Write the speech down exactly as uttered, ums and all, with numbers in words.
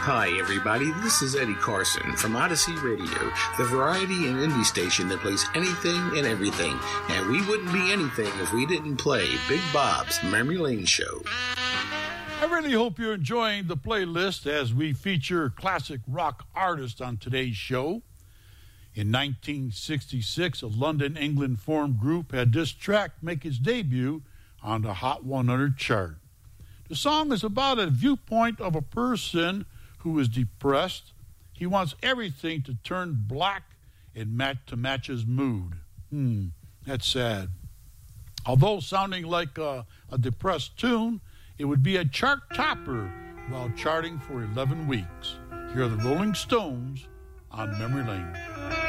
Hi, everybody. This is Eddie Carson from Odyssey Radio, the variety and indie station that plays anything and everything. And we wouldn't be anything if we didn't play Big Bob's Memory Lane Show. I really hope you're enjoying the playlist as we feature classic rock artists on today's show. In nineteen sixty-six, a London, England formed group had this track make its debut on the Hot one hundred chart. The song is about a viewpoint of a person who is depressed. He wants everything to turn black and match to match his mood. Hmm, that's sad. Although sounding like a, a depressed tune, it would be a chart topper while charting for eleven weeks. Here are the Rolling Stones on Memory Lane.